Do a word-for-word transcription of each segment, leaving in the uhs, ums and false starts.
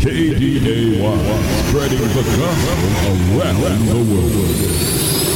K D A Y, spreading the gospel around the world.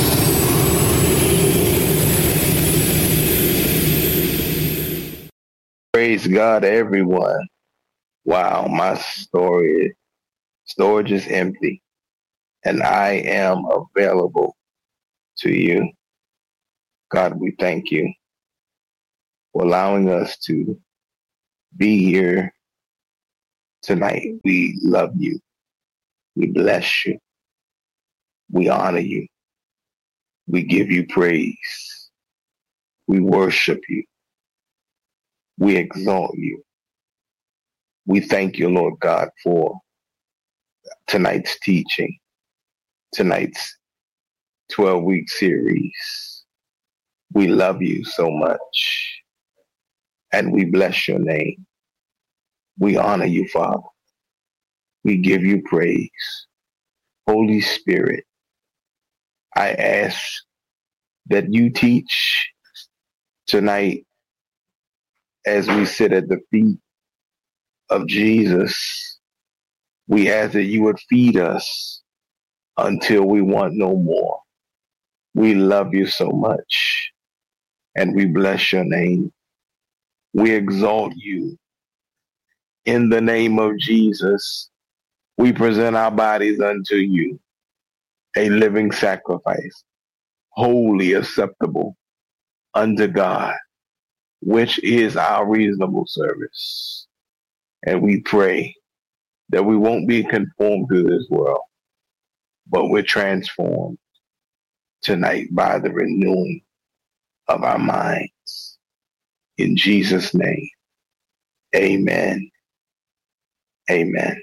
Praise God, everyone. Wow, my story, storage is empty, and I am available to you. God, we thank you for allowing us to be here tonight. We love you. We bless you. We honor you. We give you praise. We worship you. We exalt you. We thank you, Lord God, for tonight's teaching, tonight's twelve-week series. We love you so much, and we bless your name. We honor you, Father. We give you praise. Holy Spirit, I ask that you teach tonight as we sit at the feet of Jesus. We ask that you would feed us until we want no more. We love you so much, and we bless your name. We exalt you. In the name of Jesus, we present our bodies unto you, a living sacrifice, wholly acceptable unto God, which is our reasonable service. And we pray that we won't be conformed to this world, but we're transformed tonight by the renewing of our minds. In Jesus' name, amen. Amen.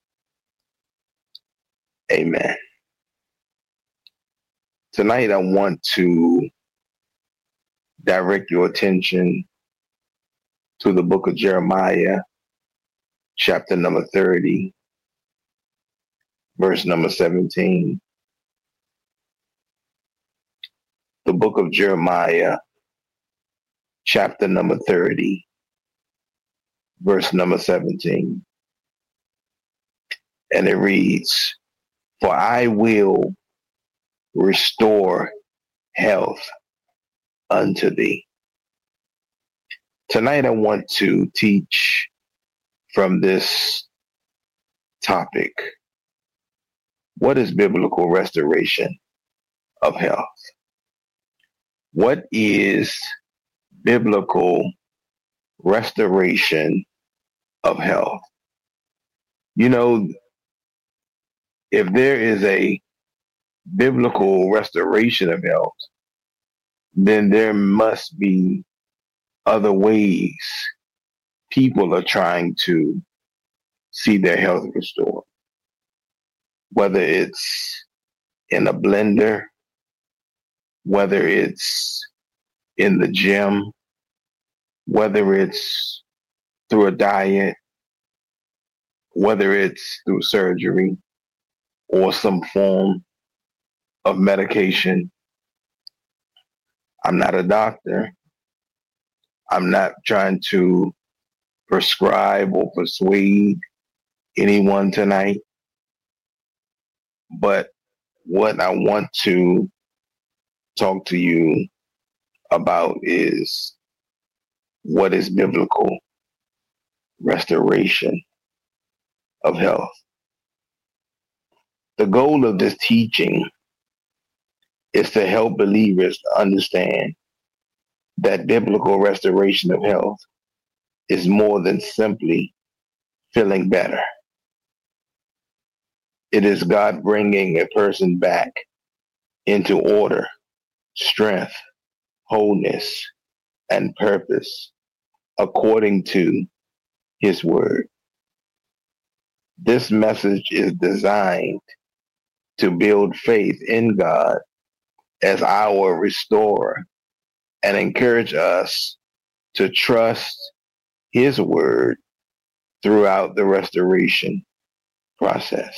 Amen. Tonight I want to direct your attention to the book of Jeremiah, chapter number thirty, verse number seventeen. The book of Jeremiah, chapter number thirty, verse number seventeen. And it reads, "For I will restore health unto thee." Tonight I want to teach from this topic. What is biblical restoration of health? What is biblical restoration of health? You know, if there is a biblical restoration of health, then there must be other ways people are trying to see their health restored. Whether it's in a blender, whether it's in the gym, whether it's through a diet, whether it's through surgery or some form of medication. I'm not a doctor. I'm not trying to prescribe or persuade anyone tonight. But what I want to talk to you about is what is biblical restoration of health. The goal of this teaching is to help believers understand that biblical restoration of health is more than simply feeling better. It is God bringing a person back into order, strength, wholeness, and purpose according to his word. This message is designed to build faith in God as our restorer and encourage us to trust his word throughout the restoration process.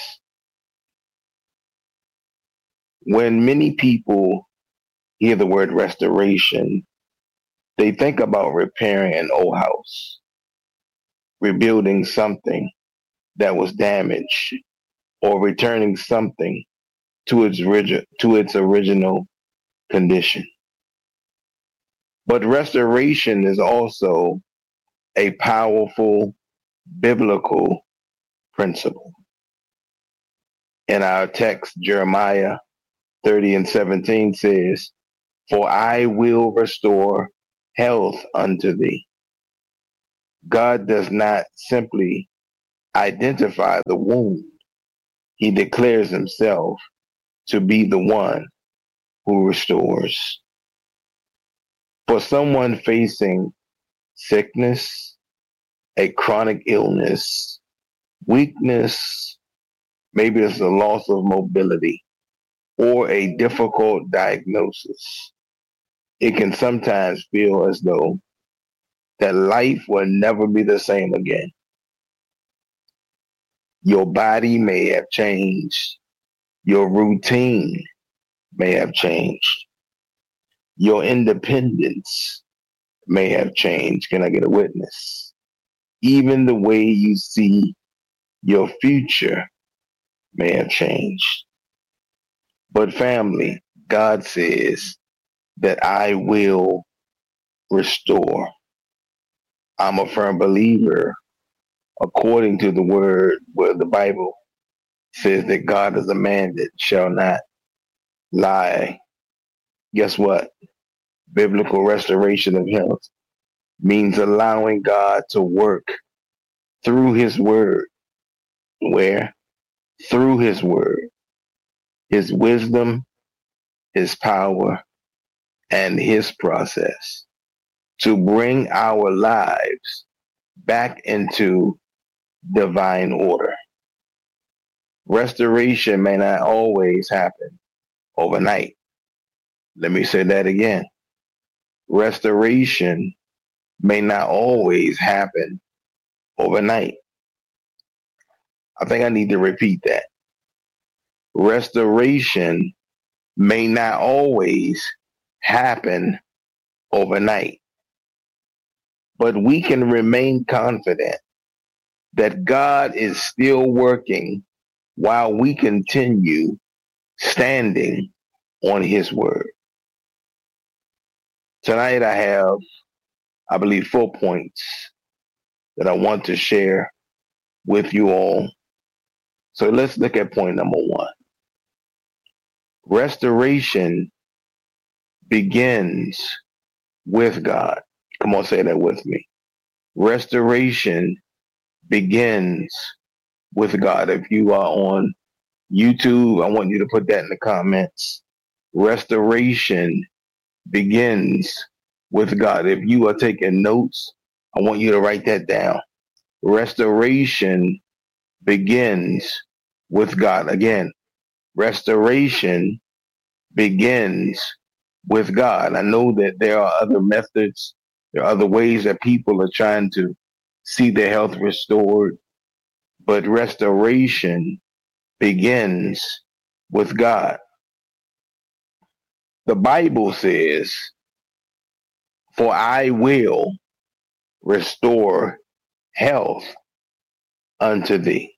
When many people hear the word restoration, they think about repairing an old house, rebuilding something that was damaged or returning something to its origi- to its original condition. But restoration is also a powerful biblical principle. In our text, Jeremiah thirty and seventeen says, "For I will restore health unto thee." God does not simply identify the wound. He declares himself to be the one who restores. For someone facing sickness, a chronic illness, weakness, maybe it's a loss of mobility, or a difficult diagnosis, it can sometimes feel as though that life will never be the same again. Your body may have changed. Your routine may have changed. Your independence may have changed. Can I get a witness? Even the way you see your future may have changed. But family, God says that I will restore. I'm a firm believer, according to the word where the Bible says that God is a man that shall not lie. Guess what? Biblical restoration of health means allowing God to work through his word. Where? Through his word. His wisdom, his power, and his process to bring our lives back into divine order. Restoration may not always happen overnight. Let me say that again. Restoration may not always happen overnight. I think I need to repeat that. Restoration may not always happen overnight, but we can remain confident that God is still working while we continue standing on his word. Tonight I have, I believe, four points that I want to share with you all. So let's look at point number one. Restoration begins with God. Come on, say that with me. Restoration begins with God. If you are on YouTube, I want you to put that in the comments. Restoration begins with God. If you are taking notes, I want you to write that down. Restoration begins with God. Again, restoration begins with God. I know that there are other methods, there are other ways that people are trying to see their health restored, but restoration begins with God. The Bible says, "For I will restore health unto thee."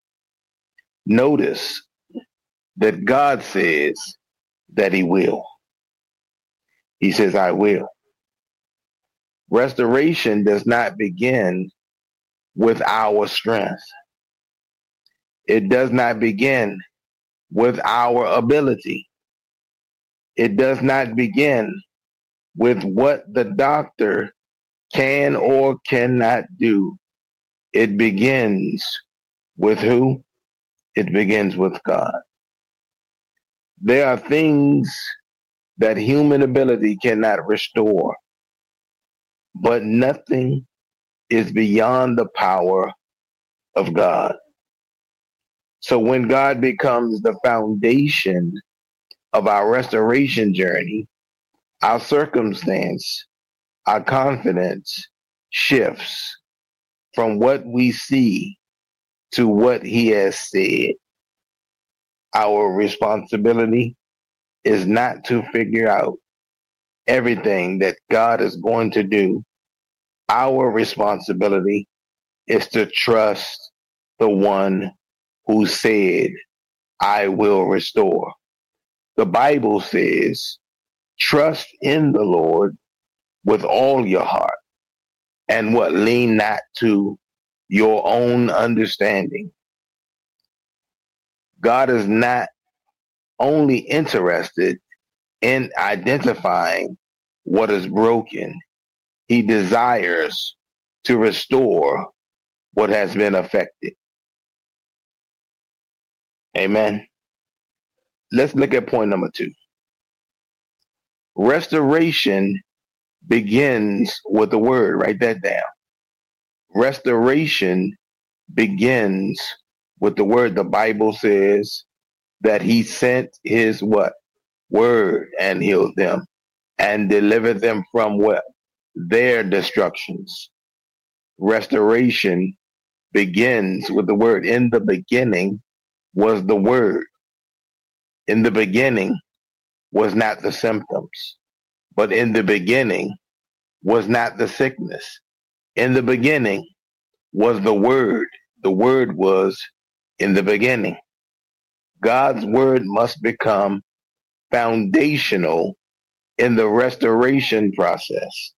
Notice that God says that he will. He says, I will. Restoration does not begin with our strength. It does not begin with our ability. It does not begin with what the doctor can or cannot do. It begins with who? It begins with God. There are things that human ability cannot restore, but nothing is beyond the power of God. So when God becomes the foundation of our restoration journey, our circumstance, our confidence shifts from what we see to what he has said. Our responsibility is not to figure out everything that God is going to do. Our responsibility is to trust the one who said, I will restore. The Bible says, trust in the Lord with all your heart, and what lean not to your own understanding. God is not only interested in identifying what is broken, he desires to restore what has been affected. Amen. Let's look at point number two. Restoration begins with the word. Write that down. Restoration begins with the word. The Bible says that he sent his what? Word and healed them and delivered them from what? Their destructions. Restoration begins with the word. In the beginning was the word. In the beginning was not the symptoms, but in the beginning was not the sickness. In the beginning was the word. The word was in the beginning. God's word must become foundational in the restoration process.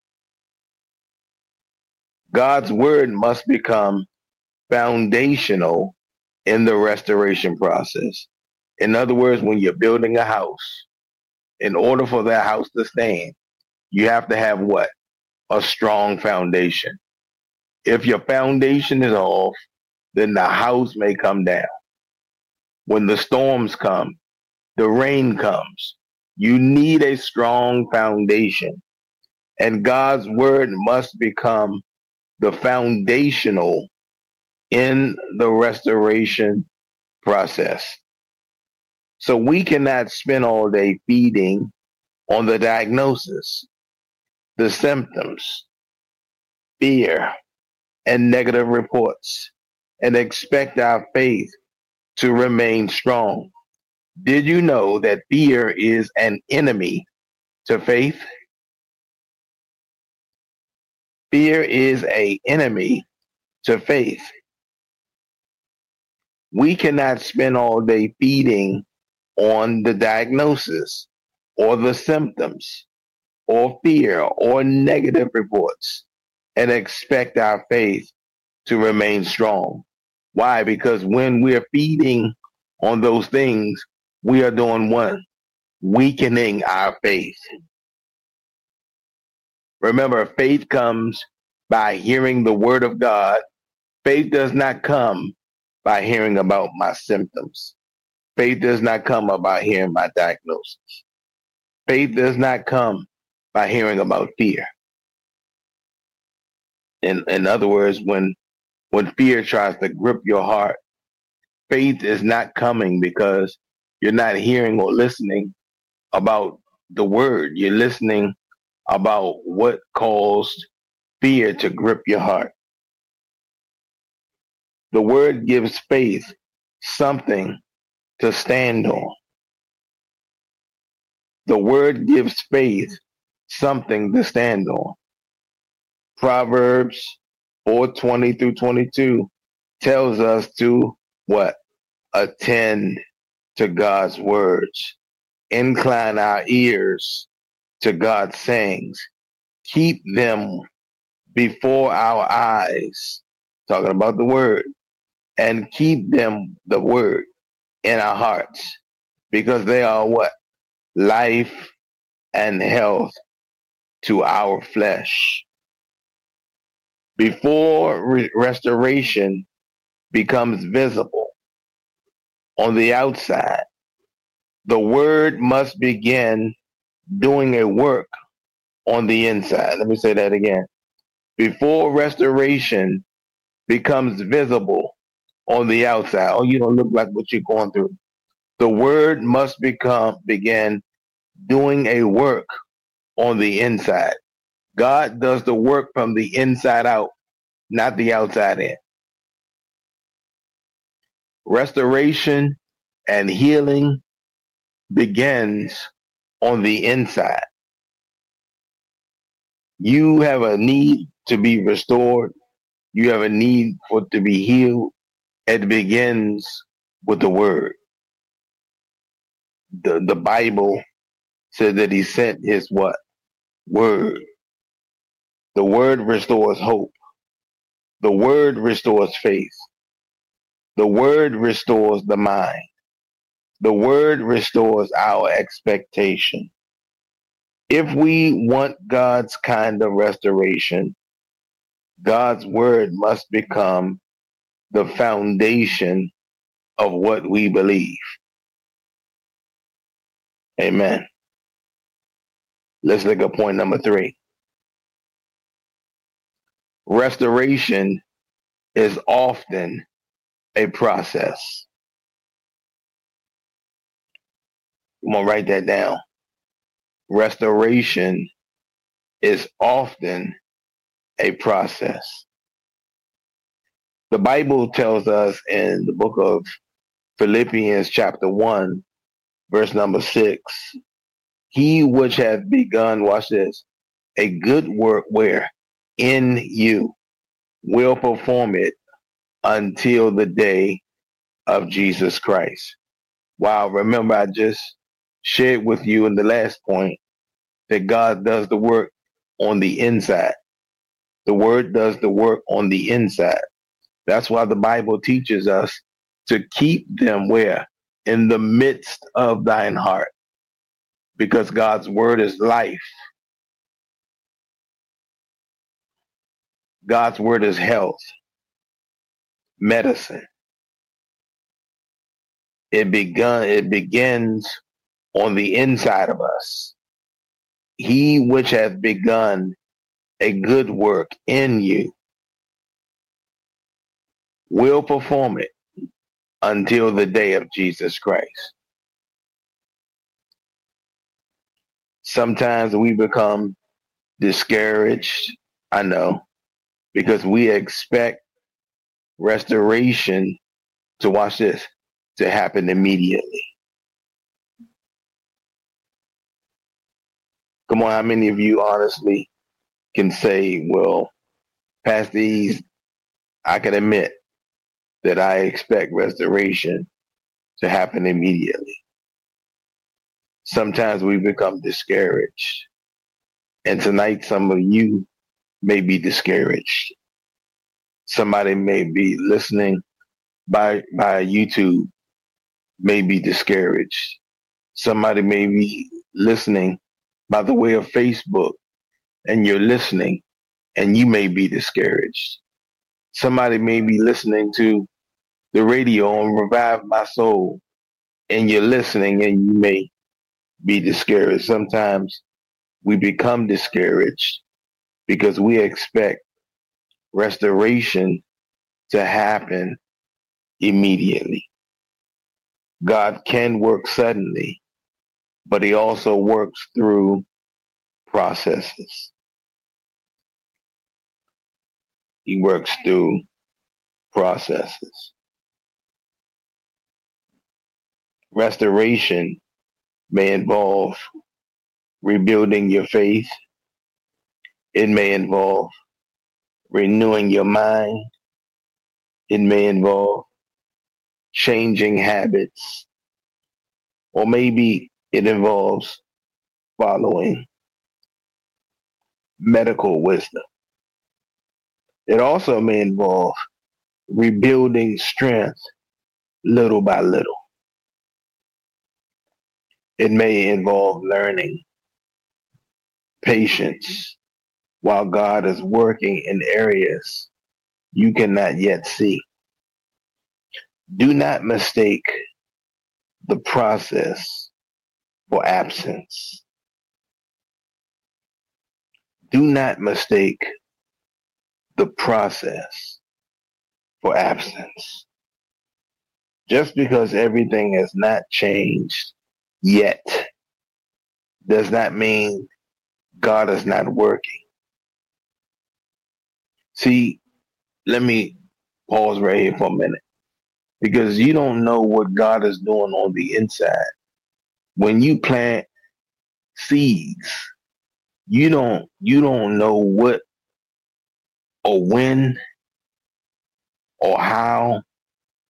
God's word must become foundational in the restoration process. In other words, when you're building a house, in order for that house to stand, you have to have what? A strong foundation. If your foundation is off, then the house may come down. When the storms come, the rain comes, you need a strong foundation. And God's word must become the foundational in the restoration process. So we cannot spend all day feeding on the diagnosis, the symptoms, fear, and negative reports, and expect our faith to remain strong. Did you know that fear is an enemy to faith? Fear is an enemy to faith. We cannot spend all day feeding on the diagnosis or the symptoms or fear or negative reports and expect our faith to remain strong. Why? Because when we're feeding on those things, we are doing what? Weakening our faith. Remember, faith comes by hearing the word of God. Faith does not come by hearing about my symptoms. Faith does not come about hearing my diagnosis. Faith does not come by hearing about fear. In, in other words, when, when fear tries to grip your heart, faith is not coming because you're not hearing or listening about the word. You're listening about what caused fear to grip your heart. The word gives faith something to stand on. The word gives faith something to stand on. Proverbs four twenty through twenty-two tells us to what? Attend to God's words. Incline our ears to God's sayings. Keep them before our eyes. Talking about the word. And keep them, the word, in our hearts. Because they are what? Life and health to our flesh. Before re- restoration becomes visible on the outside, the word must begin doing a work on the inside. Let me say that again. Before restoration becomes visible on the outside, oh, you don't look like what you're going through. The word must become begin doing a work on the inside. God does the work from the inside out, not the outside in. Restoration and healing begins on the inside. You have a need to be restored. You have a need for to be healed. It begins with the word. The, the Bible says that he sent his what? Word. The word restores hope. The word restores faith. The word restores the mind. The word restores our expectation. If we want God's kind of restoration, God's word must become the foundation of what we believe. Amen. Let's look at point number three. Restoration is often a process. I'm going to write that down. Restoration is often a process. The Bible tells us in the book of Philippians chapter one, verse number six, he which hath begun, watch this, a good work where? In you, will perform it until the day of Jesus Christ. Wow, remember I just shared with you in the last point that God does the work on the inside. The word does the work on the inside. That's why the Bible teaches us to keep them where? In the midst of thine heart. Because God's word is life. God's word is health, medicine. It begun, it begins on the inside of us. He which hath begun a good work in you will perform it until the day of Jesus Christ. Sometimes we become discouraged, I know, because we expect restoration to, watch this, to happen immediately. Come on, how many of you honestly can say, well, Pastor Ease, I can admit that I expect restoration to happen immediately. Sometimes we become discouraged. And tonight, some of you may be discouraged. Somebody may be listening by, by YouTube, may be discouraged. Somebody may be listening by the way of Facebook, and you're listening, and you may be discouraged. Somebody may be listening to the radio on Revive My Soul, and you're listening, and you may be discouraged. Sometimes we become discouraged because we expect restoration to happen immediately. God can work suddenly, but he also works through processes. He works through processes. Restoration may involve rebuilding your faith. It may involve renewing your mind. It may involve changing habits. Or maybe it involves following medical wisdom. It also may involve rebuilding strength little by little. It may involve learning patience while God is working in areas you cannot yet see. Do not mistake the process for absence. Do not mistake the process for absence. Just because everything has not changed yet does not mean God is not working. See, let me pause right here for a minute, because you don't know what God is doing on the inside. When you plant seeds, you don't you don't know what or when or how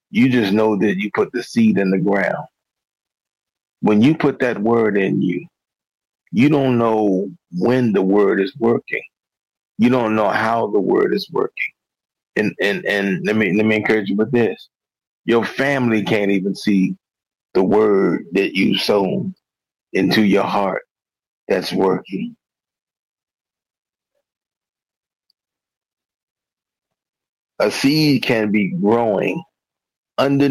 You just know that you put the seed in the ground. When you put that word in you, you don't know when the word is working. You don't know how the word is working. And and and let me let me encourage you with this. Your family can't even see the word that you sown into your heart that's working. A seed can be growing underneath